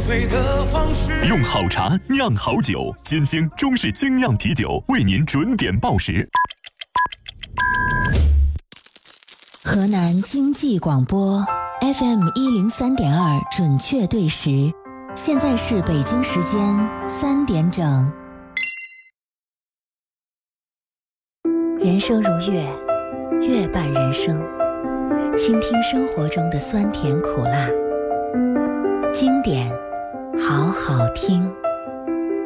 醉的方式。 用好茶酿好酒，金星中式精酿啤酒为您准点报时。 河南经济广播 FM103.2 准确对时，现在是北京时间3点整。人生如乐，乐伴人生，倾听生活中的酸甜苦辣，经典好好听。